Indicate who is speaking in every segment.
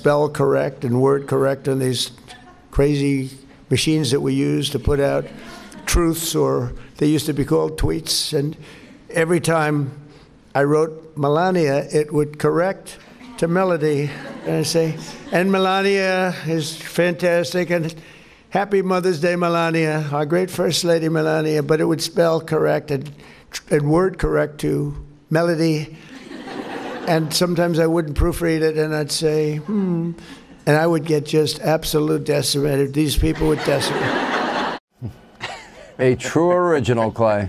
Speaker 1: spell correct and word correct on these crazy machines that we use to put out truths, or they used to be called tweets. And every time I wrote Melania, it would correct to Melody. And I say, and Melania is fantastic, and happy Mother's Day, Melania, our great First Lady Melania. But it would spell correct and word correct to Melody. And sometimes I wouldn't proofread it, and I'd say, and I would get just absolute decimated. These people would decimate.
Speaker 2: A true original, Clay.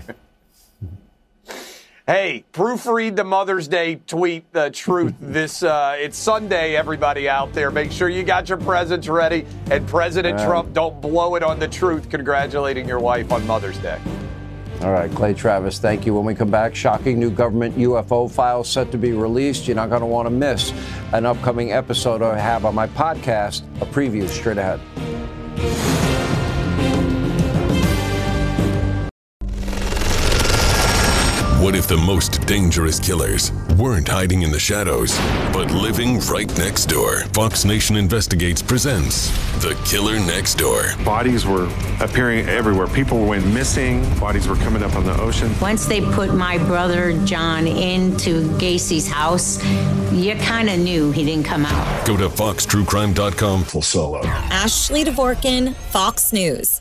Speaker 3: Hey, proofread the Mother's Day tweet, the truth. It's Sunday, everybody out there. Make sure you got your presents ready. And President Trump, don't blow it on the truth congratulating your wife on Mother's Day.
Speaker 2: All right, Clay Travis, thank you. When we come back, shocking new government UFO files set to be released. You're not going to want to miss an upcoming episode I have on my podcast, a preview straight ahead.
Speaker 4: What if the most dangerous killers weren't hiding in the shadows, but living right next door? Fox Nation Investigates presents The Killer Next Door.
Speaker 5: Bodies were appearing everywhere. People went missing. Bodies were coming up on the ocean.
Speaker 6: Once they put my brother John into Gacy's house, you kind of knew he didn't come out.
Speaker 4: Go to foxtruecrime.com. Full solo.
Speaker 7: Ashley Dvorkin, Fox News.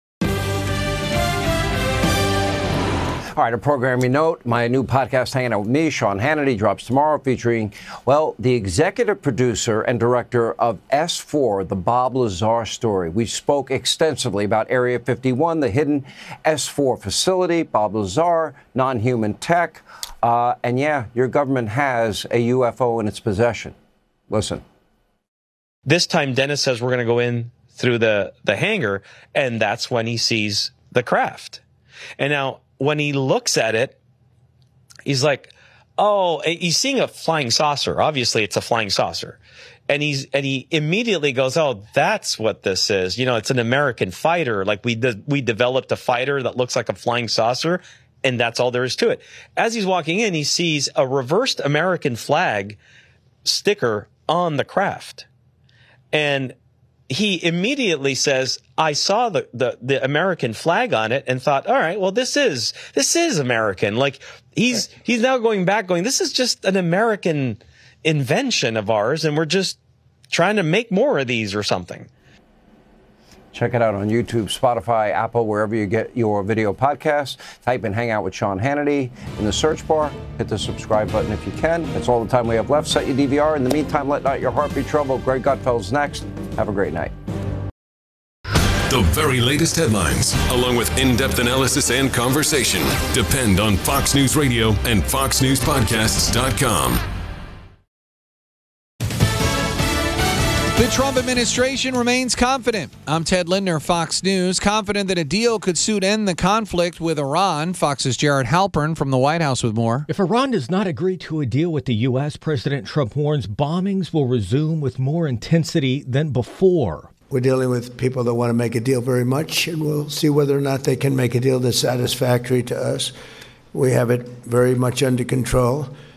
Speaker 2: All right, a programming note. My new podcast, Hanging Out with Me, Sean Hannity, drops tomorrow, featuring, well, the executive producer and director of S4, the Bob Lazar story. We spoke extensively about Area 51, the hidden S4 facility, Bob Lazar, non-human tech. And yeah, your government has a UFO in its possession. Listen.
Speaker 8: This time, Dennis says we're going to go in through the hangar, and that's when he sees the craft. And now, when he looks at it, he's like, oh, he's seeing a flying saucer. Obviously, it's a flying saucer. And he immediately goes, oh, that's what this is. You know, it's an American fighter. Like we developed a fighter that looks like a flying saucer, and that's all there is to it. As he's walking in, he sees a reversed American flag sticker on the craft. And he immediately says, I saw the American flag on it and thought, all right, well, this is American. Like he's now going back going, this is just an American invention of ours, and we're just trying to make more of these or something.
Speaker 2: Check it out on YouTube, Spotify, Apple, wherever you get your video podcasts. Type in Hang Out with Sean Hannity in the search bar. Hit the subscribe button if you can. That's all the time we have left. Set your DVR. In the meantime, let not your heart be troubled. Greg Gutfeld's next. Have a great night.
Speaker 4: The very latest headlines, along with in-depth analysis and conversation, depend on Fox News Radio and FoxNewsPodcasts.com.
Speaker 9: The Trump administration remains confident. I'm Ted Lindner, Fox News, confident that a deal could soon end the conflict with Iran. Fox's Jared Halpern from the White House with more.
Speaker 10: If Iran does not agree to a deal with the U.S., President Trump warns bombings will resume with more intensity than before.
Speaker 1: We're dealing with people that want to make a deal very much, and we'll see whether or not they can make a deal that's satisfactory to us. We have it very much under control.